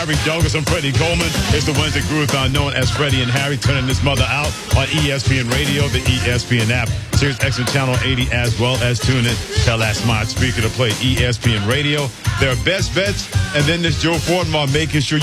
Harry Douglas and Freddie Coleman is the ones that grew known as Freddie and Harry, turning this mother out on ESPN Radio, the ESPN app, Sirius XM Channel 80, as well as TuneIn. Tell that smart speaker to play ESPN Radio. Their best bets, and then this Joe Fortenbaugh making sure